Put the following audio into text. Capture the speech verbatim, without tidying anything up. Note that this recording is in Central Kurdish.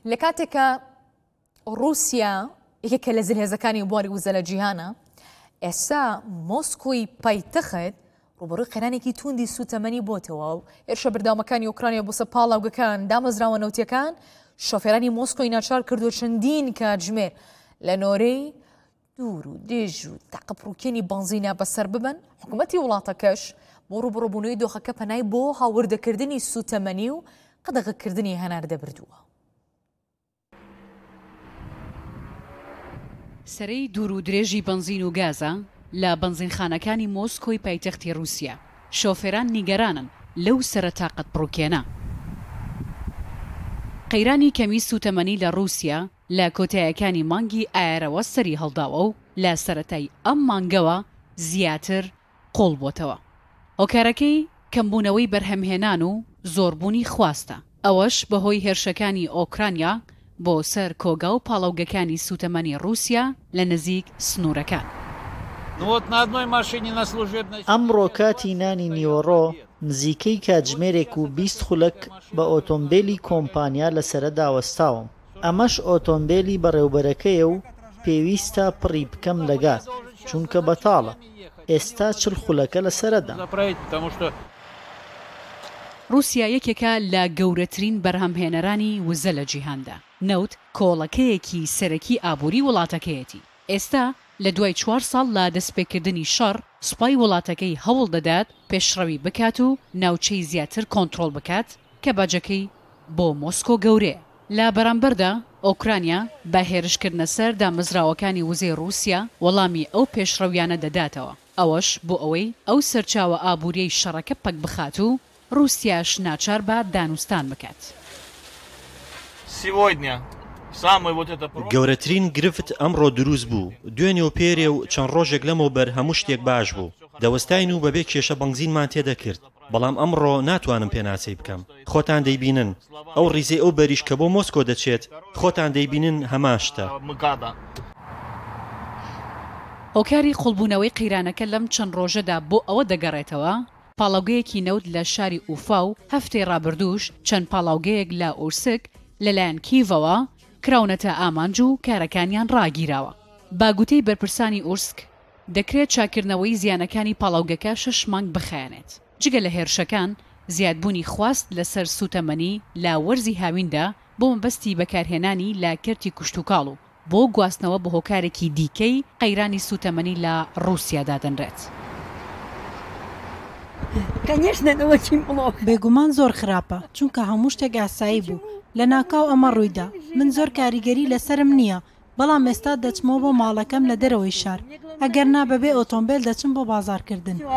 لە کاتێکە ڕووسیا یەکێکە لە زلهێزەکانی بواری وزە لە جیهانە، ئێستا مۆسکۆی پایتەخت ڕوبەڕووی قەرانێکی توندی سوتەمەنی بۆتەوە و هێرشە بەردەوامەکانی ئوکرانیا بۆ سەر پاڵاوگەکان دامەزراوە نەوتیەکان شۆفێرانی مۆسکۆی ناچار کردو چەندین کاتژمێر لە نۆرەی دوور و دێژ و تاقەپڕووکێنی بەنزینە بەسەر ببن. حکوومەتی وڵاتەکەش بۆ ڕوبەڕووبوونەوەی دۆخەکە پەنای بۆ هاوردەکردنی سوتەمەنی و قەدەغەکردنی هەناردە بردووە. سەرەی دوور و درێژی بەنزین و گازە لە بەنزینخانەکانی مۆسکۆی پایتەختی رووسیا. شۆفێران نیگەرانن لەو سەرەتاقەت پڕووکێنە. قەیرانی کەمی سوتەمەنی لە رووسیا لە کۆتاییەکانی مانگی ئایارەوە سەری هەڵداوە و لە سەرەتای ئەم مانگەوە زیاتر قۆڵ بۆتەوە. هۆکارەکەی کەمبوونەوەی بەرهەمهێنان و زۆربوونی خواستە. ئەوەش بەهۆی هێرشەکانی ئۆکرانیا بۆ سەر کۆگا و پاڵەوگەکانی سوتەمەنی رووسیا لە نزیک سنوورەکان. ئەمڕۆ کاتی نانی نیوەڕۆ نزیکەی کاتژمێرێک و بیست خولەک بە ئۆتۆمبیلی کۆمپانیا لەسرە داوەستاوم. ئەمەش ئۆتۆمبیلی بەڕێوبەرەکەیە و پێویستە پڕی بکەم لە گاز چونکە بەتاڵە. ئێستا چل خولەکە لەسەرەدا. رووسیا یەکێکە لە گەورەترین بەرهەمهێنەرانی وزە لە جیهاندا. نەوت کۆڵەکەیەکی سەرەکی ئابووری وڵاتەکەیەتی. ئێستا لە دوای چوار ساڵ لە دەستپێکردنی شەڕ سوپای وڵاتەکەی هەوڵ دەدات پێشڕەوی بکات و ناوچەی زیاتر کۆنتڕۆڵ بکات کە باجەکەی بۆ مۆسکۆ گەورەیە. لە بەرامبەردا ئۆکرانیا بە هێرشکردنە سەر دامەزراوەکانی وزەی رووسیا وەڵامی ئەو پێشڕەویانە دەداتەوە. ئەوەش بۆ ئەوەی ئەو سەرچاوە ئابووریەی شەڕەکە پەک بخات و رووسیاش ناچار بە دانوستان بکات. گەورەترین گرفت ئەمڕۆ دروست بوو. دوێنێ و پێرێ و چەند ڕۆژێک لەمەوبەر هەموو شتێک باش بوو. دەوەستاین و بەبێ کێشە بەنزینمان تێدەکرد. بەڵام ئەمڕۆ ناتوانم پێناسەی بکەم. خۆتان دەیبینن ئەو ڕیزەی ئەو بەریش کە بۆ مۆسکۆ دەچێت خۆتان دەیبینن هەماشتە. هۆکاری قوڵبوونەوەی قەیرانەکە لەم چەند ڕۆژەدا بۆ ئەوە دەگەڕێتەوە پاڵاوگەیەکی نەوت لە شاری ئوفا و هەفتەی ڕابردووش چەند پاڵاوگەیەک لە ئورسک لەلایەن کیڤەوە کراونەتە ئامانج و کارەکانیان ڕاگیراوە. باگوتەی بەرپرسانی ئورسک دەکرێت چاکردنەوەی زیانەکانی پاڵاوگەکە شەش مانگ بخایەنێت. جگە لە هێرشەکان زیادبوونی خواست لەسەر سوتەمەنی لە وەرزی هاویندا بۆ مەبەستی بەکارهێنانی لا کەرتی کوشتوکاڵ و بۆ گواستنەوە بە هۆکارێکی دیکەی قەیرانی سوتەمەنی لە رووسیادا دەنرێت. بێگومان زۆر خراپە چونکە هەموو شتێک ئاسایی بوو. لە ناکاو ئەمە ڕوویدا. من زۆر کاریگەری لەسرم نییە بەڵام ئێستا دەچمەوە بۆ ماڵەکەم لە دەرەوەی شار. ئەگەر نا بەبێ ئۆتۆمبیل دەچم بۆ بازارکردن.